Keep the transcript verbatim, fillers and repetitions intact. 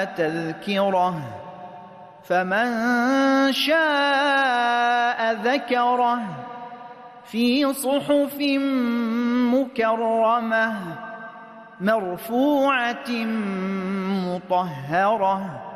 تذكرة فمن شاء ذكره في صحف مكرمة مرفوعة مطهرة